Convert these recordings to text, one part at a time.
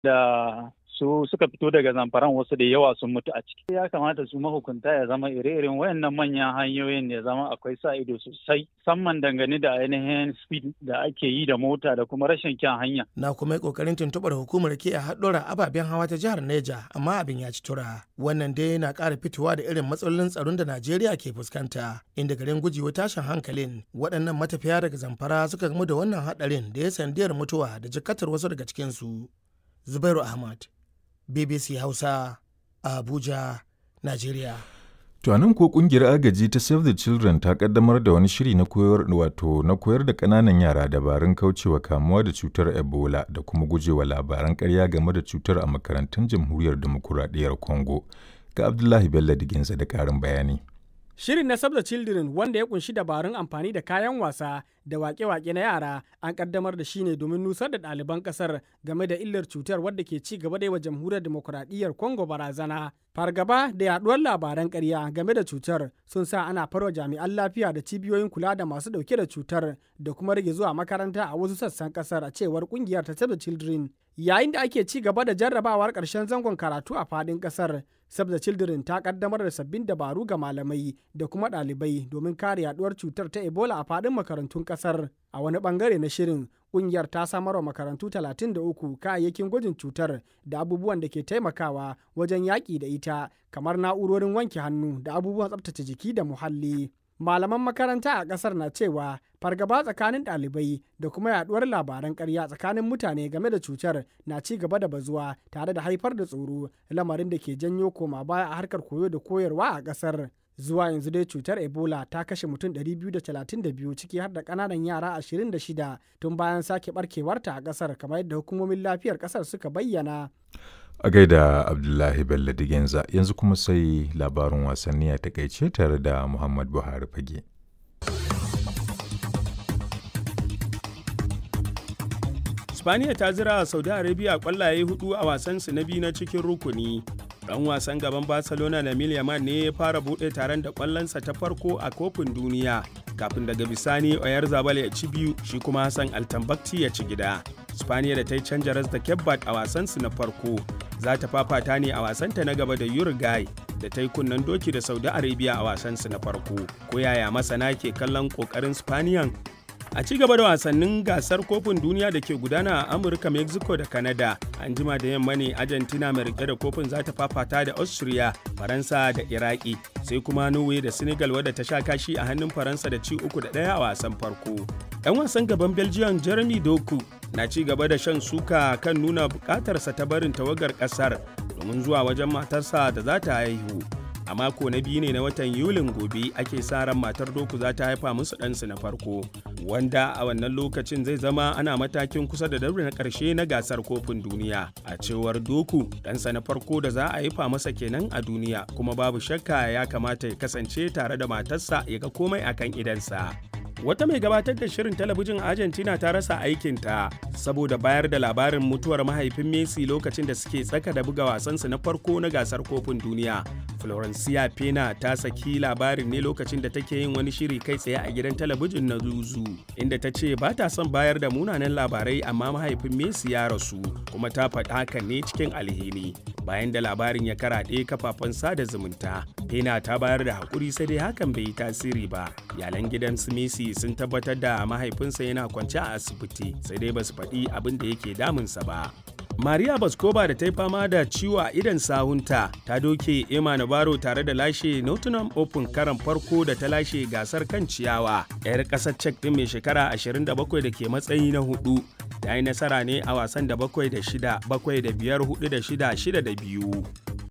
da su suka fito daga Zamfaran wasu da yawa sun mutu a ciki. Ya kamata su mahukunta ya zama ire-iren wayannan manyan hanyoyin ya zama akwai sa ido sosai, musamman dangane da ainihin speed da ake yi da mota da kuma rashin kyan hanya. Na kuma yi kokarin tuntuɓar hukumar ke a haɗura ababen hawa ta jihar Neja, amma abin ya ci tura. Wannan dai na ƙara fitowa da irin matsalolin tsaron da Najeriya ke fuskanta, inda garin gujewa tashin hankalin waɗannan matafiya daga Zamfara suka gamu da wannan haɗarin da ya sandiyar mutuwa da jikatar wasu daga cikinsu. Zubairu Ahmad, BBC Hausa, Abuja, Najeriya. To nan ko kungiyar agaji ta Save the Children ta kaddamar da wani shiri na koyar da ƙananan yara dabarun kaucewa kamuwa da cutar Ebola da kuma gujewa labaran ƙarya game da cutar a makarantun Jamhuriyar Dimokuraɗiyyar Congo. Ga Abdullahi Bello Diginsa da ƙarin bayani. Shirin na Save the Children, wanda ya kunshi dabarun amfani da kayan wasa da wake-wake na yara, an kaddamar da shi ne domin nusar da ɗaliban ƙasar game da illar cutar wadda ke ci gaba da yi wa Jamhuriyar Demokuraɗiyyar Congo barazana. Fargaba da yaduwar labaran ƙarya game da cutar sun sa ana farwa jami'an lafiya da cibiyoyin kula da masu ɗauke da cutar da kuma rage zuwa makaranta a wasu sassan ƙasar, a cewar ƙungiyar ta Save the Children. Yayin da ake ci gaba da jarrabawar ƙarshen zangon karatu a faɗin ƙasar, Save the Children ta kaddamar da sabbin dabaru ga malamai da kuma ɗalibai domin kare yaduwar cutar ta Ebola a faɗin makarantun ƙasar. A wani ɓangare na shirin, ƙungiyar ta samar wa makarantu 33 kayayyakin gwajin cutar da abubuwan da ke taimakawa wajen yaƙi da ita, kamar na'urorin wanke hannu da abubuwan tsaftace jiki da muhalli. Malaman makaranta a ƙasar na cewa fargaba tsakanin ɗalibai da kuma yaduwar labaran ƙarya tsakanin mutane game da cutar na ci gaba da bazuwa tare da haifar da tsoro, lamarin da ke janyo koma baya a harkar koyo da koyarwa a ƙasar. Zuwa yanzu dai cutar Ebola ta kashe mutum 232 ciki har da ƙananan yara 26 tun bayan sake barkewarta a ƙasar, kamar yadda hukumomin lafiyar ƙasar suka bayyana. A gaida Abdullahi Bello Digenza, yanzu kuma sai labarin wasanni a takaice tare da Muhammad Buhari Fage. Spaniya ta zira Saudi Arabia kwallaye 4 a wasansu na biyu na cikin rukuni. Ɗan wasan gaban Barcelona Lamine Yamal ne ya fara buɗe taron da ƙwallonsa ta farko a kofin duniya, kafin daga bisani Oyarzabal ya ci biyu, shi kuma Hassan Altambakti ya ci gida. Spaniya da ta yi canja ras da Kebbat a wasansu na farko, za ta fafata ne a wasanta na gaba da Uruguay da ta yi kunnen doki da Saudi Arabia a wasansu na farko. Ko yaya masana ke kallon ƙoƙarin Spaniyan? A ci gaba da wasannin gasar kofin duniya da ke gudana a Amurka, Mexico da Canada, an jima da yamma ne Argentina mai rike da kofin za ta fafata da Austria, Faransa da Iraki, sai kuma Norway da Senegal wadda ta sha kashi a hannun Faransa da ci 3-1 a wasan farko. 'Yan wasan gaban Belgium Jeremy Doku na ci gaba da shan suka kan nuna bukatarsa ta barin tawagar kasar domin zuwa wajen matarsa da za ta haihu. A mako na biyu ne na watan Yulin gobe ake sa ran matar Doku za ta haifa musu ɗansu na farko, wanda a wannan lokacin zai zama ana matakin kusa da daure na ƙarshe na gasar kofin duniya. A cewar Doku, ɗansa na farko da za a haifa masa kenan a duniya, kuma babu shakka ya kamata ya kasance tare da matarsa ya ga komai akan idansa. Wata mai gabatar da shirin talabijin Argentina ta rasa aikinta saboda bayar da labarin mutuwar mahaifin Messi lokacin da suke tsaka da buga wasansu na farko na gasar kofin duniya. Florencia Pena ta saki labarin ne lokacin da take yin wani shiri kai tsaye a gidan talabijin na Zuzu, inda ta ce ba ta son bayar da munanan labarai, amma mahaifin Messi ya rasu, kuma ta faɗi hakan ne cikin alheri. Bayan da labarin ya karaɗe kafafen sada zumunta, Pena ta bayar da haƙuri, sai dai hakan bai yi tasiri ba. Iyalan gidan su Messi sun tabbatar da mahaifinsa yana kwance a asibiti, sai dai ba su faɗi abin da yake damunsa ba. Maria Baskova da ta yi fama da ciwo a idan sahunta ta doke Emma Navarro tare da lashe Nottingham Open karan farko da ta lashe gasar kan ciyawa. 'Yar ƙasar Czech ɗin mai shekara 27 da ke matsayi na 4 ta yi nasara ne a wasan da 7 da 6, 7 da 5, 4 da 6, 6 da 2.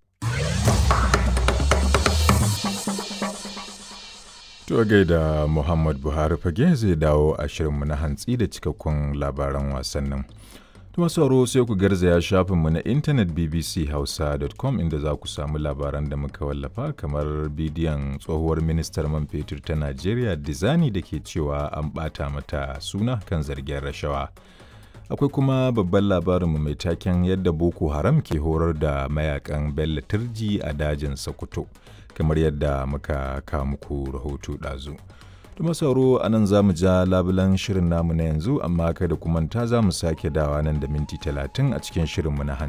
To gaida Muhammad Buhari Fage zai dawo a shirinmu na hantsi da cikakkun labaran wasannin. Tuma sauro sai ku garzaya shafinmu na intanet bbchausa.com inda za ku samu labaran da muka wallafa, kamar bidiyon tsohuwar ministar man fetur ta Najeriya Dizani da ke cewa an ɓata mata suna kan zargin rashawa. Akwai kuma babban labarinmu mai taken yadda Boko Haram ke horar da mayakan Bello Turji a dajin Sokoto, kamar yadda muka kawo muku rahoto ɗazu. Tuma sauro a nan za mu ja labulan shirin namu na yanzu, amma kada ku manta za mu sake dawa nan da minti 30 a cikin shirinmu na